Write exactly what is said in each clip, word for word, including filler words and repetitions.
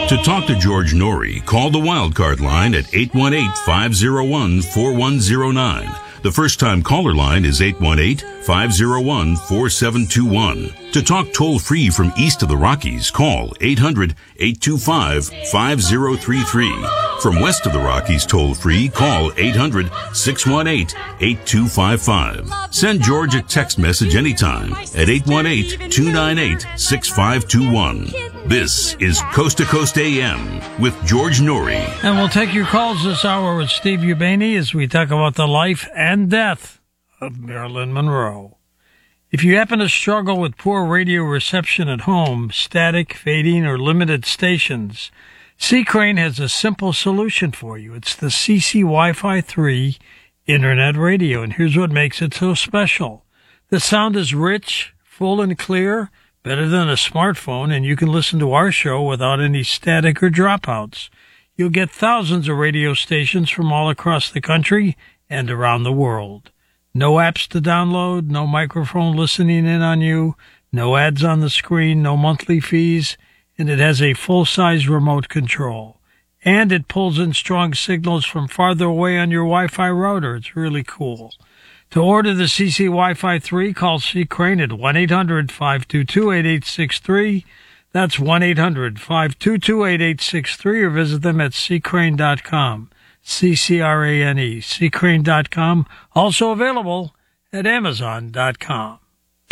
To talk to George Norrie, call the Wildcard line at eight one eight, five oh one, four one oh nine. The first-time caller line is eight one eight, five oh one, four seven two one. To talk toll-free from east of the Rockies, call eight hundred, eight two five, five oh three three. From west of the Rockies toll-free, call eight hundred, six one eight, eight two five five. Send George a text message anytime at eight one eight, two nine eight, six five two one. This is Coast to Coast A M with George Norrie. And we'll take your calls this hour with Steve Ubeni as we talk about the life and death of Marilyn Monroe. If you happen to struggle with poor radio reception at home, static, fading, or limited stations, C-Crane has a simple solution for you. It's the C C Wi-Fi three Internet Radio, and here's what makes it so special. The sound is rich, full, and clear, better than a smartphone, and you can listen to our show without any static or dropouts. You'll get thousands of radio stations from all across the country and around the world. No apps to download, no microphone listening in on you, no ads on the screen, no monthly fees, and it has a full-size remote control. And it pulls in strong signals from farther away on your Wi-Fi router. It's really cool. To order the C C Wi-Fi three, call C-Crane at one eight hundred, five two two, eight eight six three. That's one eight hundred, five two two, eight eight six three, or visit them at c crane dot com. C C R A N E, c crane dot com. Also available at amazon dot com.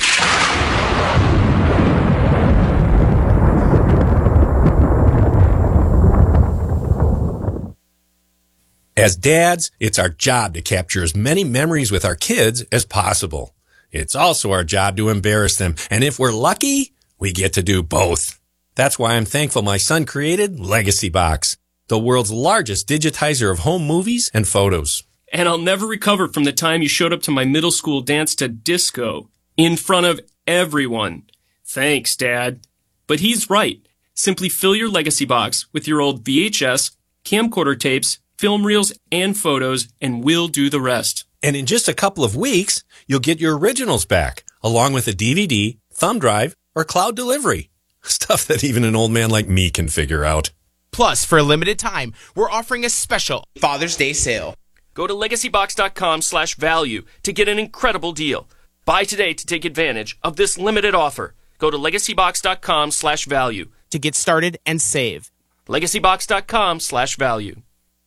As dads, it's our job to capture as many memories with our kids as possible. It's also our job to embarrass them, and if we're lucky, we get to do both. That's why I'm thankful my son created Legacy Box, the world's largest digitizer of home movies and photos. And I'll never recover from the time you showed up to my middle school dance to disco in front of everyone. Thanks, Dad. But he's right. Simply fill your Legacy Box with your old V H S, camcorder tapes, film reels, and photos, and we'll do the rest. And in just a couple of weeks, you'll get your originals back, along with a D V D, thumb drive, or cloud delivery. Stuff that even an old man like me can figure out. Plus, for a limited time, we're offering a special Father's Day sale. Go to legacybox.com slash value to get an incredible deal. Buy today to take advantage of this limited offer. Go to legacybox.com slash value to get started and save. legacybox.com slash value.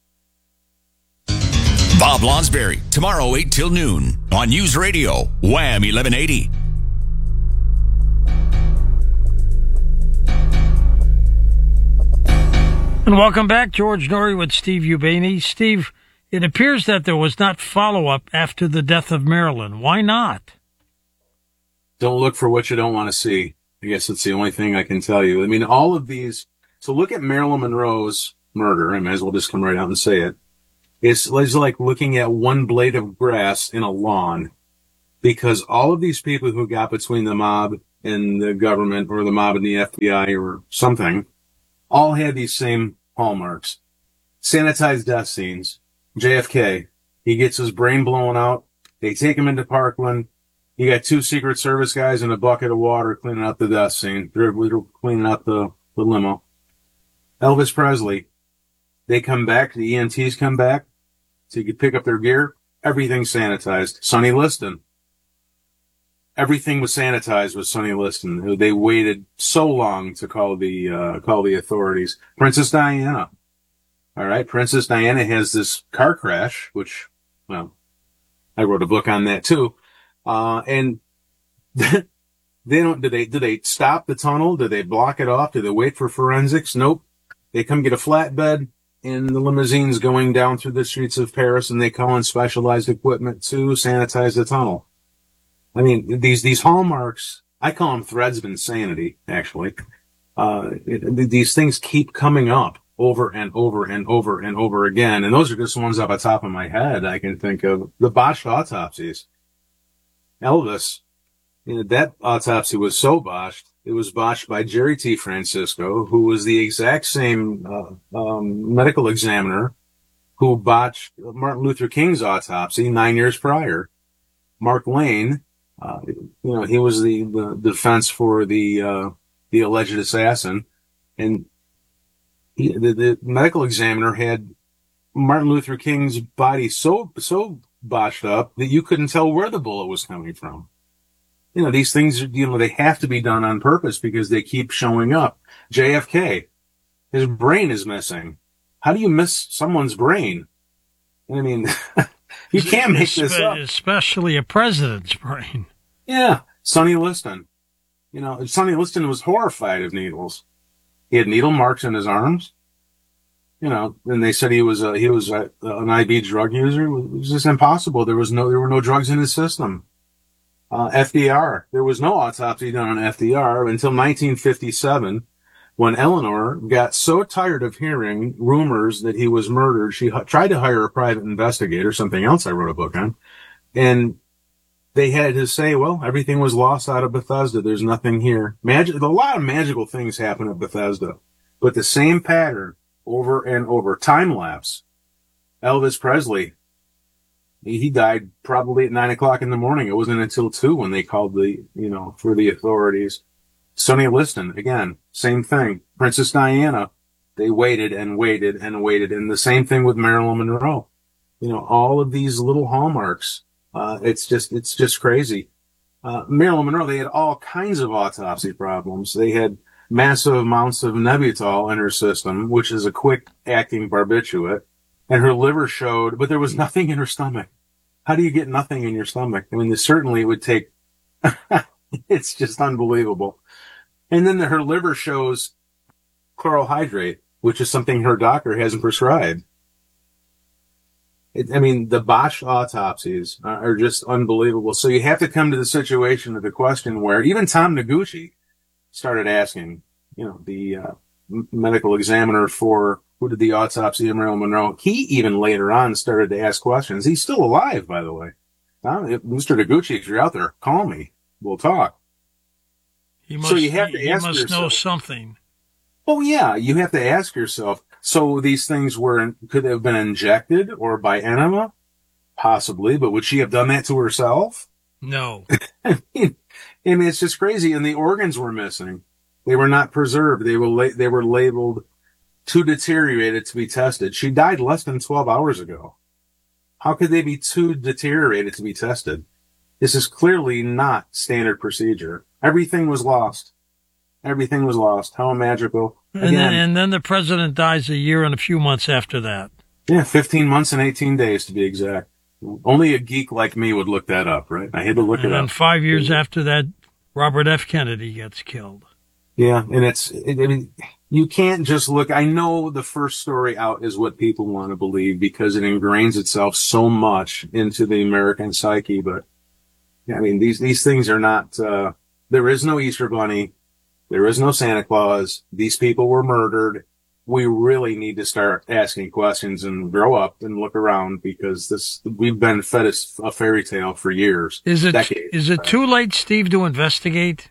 Bob Lonsberry, tomorrow eight till noon on News Radio, Wham eleven eighty. And welcome back, George Norrie with Steve Ubeni. Steve, it appears that there was not follow-up after the death of Marilyn. Why not? Don't look for what you don't want to see. I guess that's the only thing I can tell you. I mean, all of these, so look at Marilyn Monroe's murder. I might as well just come right out and say it. It's, it's like looking at one blade of grass in a lawn, because all of these people who got between the mob and the government, or the mob and the F B I or something, all had these same hallmarks. Sanitized death scenes. J F K, he gets his brain blown out. They take him into Parkland. You got two Secret Service guys in a bucket of water cleaning out the death scene. They're, they're cleaning out the, the limo. Elvis Presley, they come back, the E M Ts come back, so you could pick up their gear. Everything's sanitized. Sonny Liston. Everything was sanitized with Sonny Liston, who they waited so long to call the, uh, call the authorities. Princess Diana. All right. Princess Diana has this car crash, which, well, I wrote a book on that too. Uh, and they don't, do they, do they stop the tunnel? Do they block it off? Do they wait for forensics? Nope. They come get a flatbed in the limousines going down through the streets of Paris, and they call in specialized equipment to sanitize the tunnel. I mean, these, these hallmarks, I call them threads of insanity, actually. Uh, it, these things keep coming up over and over and over and over again. And those are just ones off the top of my head I can think of. The botched autopsies. Elvis, you know, that autopsy was so botched. It was botched by Jerry T. Francisco, who was the exact same uh, um, medical examiner who botched Martin Luther King's autopsy nine years prior. Mark Lane, uh, you know, he was the, the defense for the uh, the alleged assassin, and he, the, the medical examiner had Martin Luther King's body so so botched up that you couldn't tell where the bullet was coming from. You know, these things, you know, they have to be done on purpose because they keep showing up. J F K, his brain is missing. How do you miss someone's brain? I mean, you can't make this up. Especially a president's brain. Yeah. Sonny Liston. You know, Sonny Liston was horrified of needles. He had needle marks in his arms. You know, and they said he was a, he was a, an I V drug user. It was just impossible. There was no, there were no drugs in his system. Uh, F D R. There was no autopsy done on F D R until nineteen fifty-seven, when Eleanor got so tired of hearing rumors that he was murdered, she h- tried to hire a private investigator, something else I wrote a book on, and they had to say, well, everything was lost out of Bethesda. There's nothing here. Magic, a lot of magical things happen at Bethesda, but the same pattern over and over. Time lapse. Elvis Presley. He died probably at nine o'clock in the morning. It wasn't until two when they called the, you know, for the authorities. Sonny Liston, again, same thing. Princess Diana, they waited and waited and waited. And the same thing with Marilyn Monroe. You know, all of these little hallmarks. Uh, it's just, it's just crazy. Uh, Marilyn Monroe, they had all kinds of autopsy problems. They had massive amounts of Nembutal in her system, which is a quick acting barbiturate. And her liver showed, but there was nothing in her stomach. How do you get nothing in your stomach? I mean, this certainly would take, it's just unbelievable. And then the, her liver shows chloral hydrate, which is something her doctor hasn't prescribed. It, I mean, the botched autopsies are, are just unbelievable. So you have to come to the situation of the question where even Tom Noguchi started asking, you know, the uh, medical examiner for who did the autopsy of Marilyn Monroe. He even later on started to ask questions. He's still alive, by the way. Uh, if, Mister Noguchi, if you're out there, call me. We'll talk. He must, so you have to he, ask he must yourself, know something. Oh, yeah. You have to ask yourself, so these things were, could have been injected or by enema? Possibly, but would she have done that to herself? No. I mean, I mean, it's just crazy. And the organs were missing. They were not preserved. They were la- they were labeled too deteriorated to be tested. She died less than twelve hours ago. How could they be too deteriorated to be tested? This is clearly not standard procedure. Everything was lost. Everything was lost. How magical. And Again, then, and then the president dies a year and a few months after that. Yeah, fifteen months and eighteen days to be exact. Only a geek like me would look that up, right? I had to look and it up. And then five years after that, Robert F. Kennedy gets killed. Yeah, and it's, it, I mean, you can't just look. I know the first story out is what people want to believe because it ingrains itself so much into the American psyche. But yeah, I mean, these, these things are not, uh, there is no Easter Bunny. There is no Santa Claus. These people were murdered. We really need to start asking questions and grow up and look around because this, we've been fed a, a fairy tale for years. Is it, decades. Is it too late, Steve, to investigate?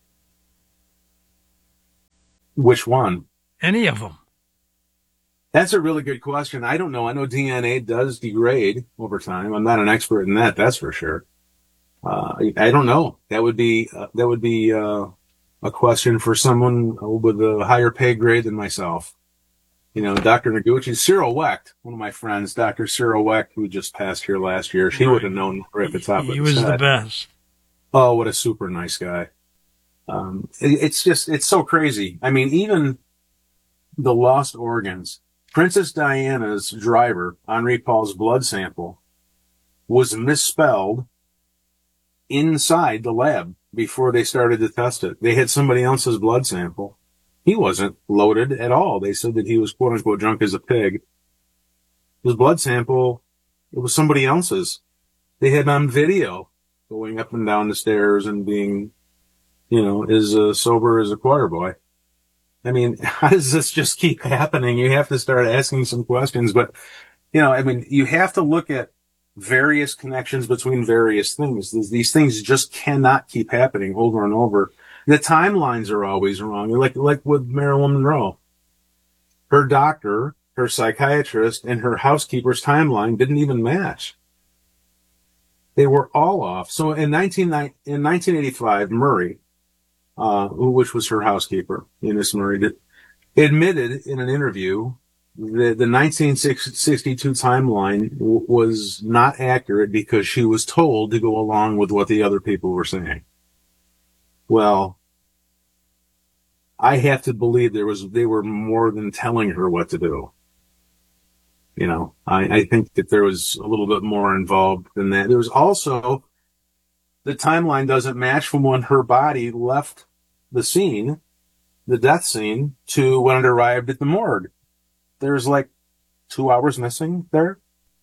Which one? Any of them. That's a really good question. I don't know. I know D N A does degrade over time. I'm not an expert in that. That's for sure. Uh, I, I don't know. That would be, uh, that would be, uh, a question for someone with a higher pay grade than myself. You know, Doctor Noguchi, Cyril Wecht, one of my friends, Doctor Cyril Wecht, who just passed here last year. She right. would have known right at the top he, of He his was head. the best. Oh, what a super nice guy. Um, it, it's just, it's so crazy. I mean, even the lost organs, Princess Diana's driver, Henri Paul's blood sample was misspelled inside the lab before they started to test it. They had somebody else's blood sample. He wasn't loaded at all. They said that he was quote unquote drunk as a pig. His blood sample, it was somebody else's. They had on video going up and down the stairs and being, you know, as uh, sober as a choir boy. I mean, how does this just keep happening? You have to start asking some questions, but, you know, I mean, you have to look at various connections between various things. These, these things just cannot keep happening over and over. The timelines are always wrong. Like, like with Marilyn Monroe. Her doctor, her psychiatrist, and her housekeeper's timeline didn't even match. They were all off. So in nineteen, in nineteen eighty-five, Murray, uh, which was her housekeeper, Eunice Murray, did, admitted in an interview that the nineteen sixty-two timeline w- was not accurate because she was told to go along with what the other people were saying. Well, I have to believe there was, they were more than telling her what to do. You know, I, I think that there was a little bit more involved than that. There was also, the timeline doesn't match from when her body left the scene, the death scene, to when it arrived at the morgue. There's like two hours missing there.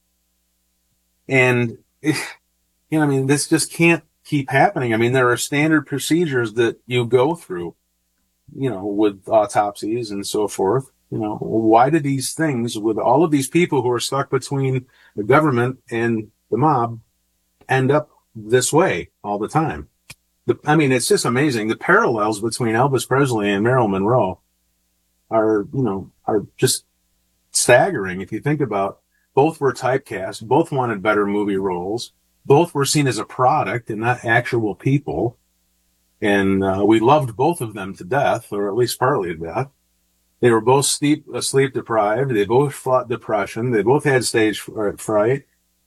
And, you know, I mean, this just can't keep happening. I mean, there are standard procedures that you go through, you know, with autopsies and so forth. You know, why do these things, with all of these people who are stuck between the government and the mob, end up this way all the time? The, I mean, it's just amazing. The parallels between Elvis Presley and Marilyn Monroe are, you know, are just staggering. If you think about, both were typecast, both wanted better movie roles, both were seen as a product and not actual people. And uh, we loved both of them to death, or at least partly to death. They were both sleep, uh, sleep deprived. They both fought depression. They both had stage fright.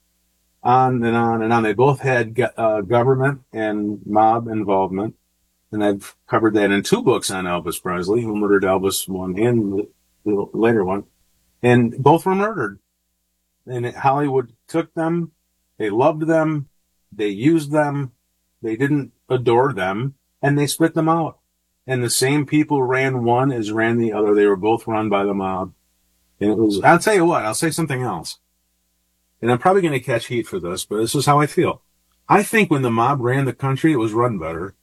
On and on and on. They both had uh, government and mob involvement. And I've covered that in two books on Elvis Presley, Who Murdered Elvis, one and the, the later one. And both were murdered. And Hollywood took them. They loved them. They used them. They didn't adore them. And they spit them out. And the same people ran one as ran the other. They were both run by the mob. And it was, I'll tell you what, I'll say something else. And I'm probably going to catch heat for this, but this is how I feel. I think when the mob ran the country, it was run better.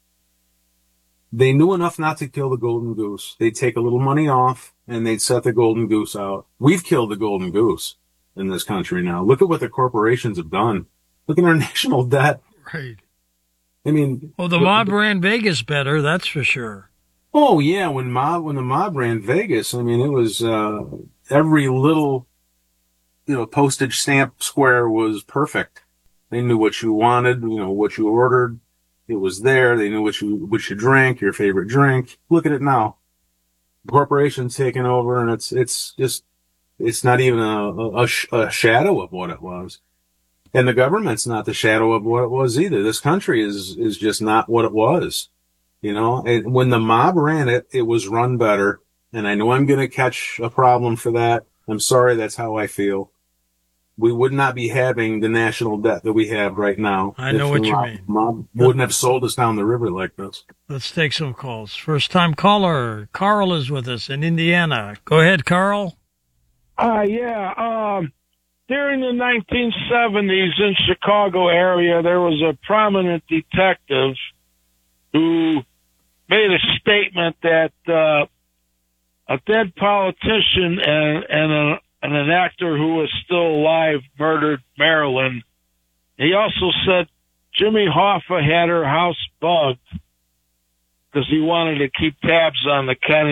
They knew enough not to kill the golden goose. They'd take a little money off and they'd set the golden goose out. We've killed the golden goose in this country now. Look at what the corporations have done. Look at our national debt. Right. I mean, well, the mob ran Vegas better, that's for sure. Oh yeah, when mob when the mob ran Vegas, I mean, it was uh, every little, you know, postage stamp square was perfect. They knew what you wanted, you know, what you ordered. It was there. They knew what you what you drank, your favorite drink. Look at it now. The corporation's taken over, and it's it's just it's not even a, a, a shadow of what it was. And the government's not the shadow of what it was either. This country is is just not what it was. You know, and when the mob ran it, it was run better. And I know I'm going to catch a problem for that. I'm sorry, that's how I feel. We would not be having the national debt that we have right now. I know what you mob, mean. Mob wouldn't have sold us down the river like this. Let's take some calls. First time caller, Carl is with us in Indiana. Go ahead, Carl. Uh, yeah, um, during the nineteen seventies in Chicago area, there was a prominent detective who made a statement that uh, a dead politician and, and, a, and an actor who was still alive murdered Marilyn. He also said Jimmy Hoffa had her house bugged because he wanted to keep tabs on the Kennedy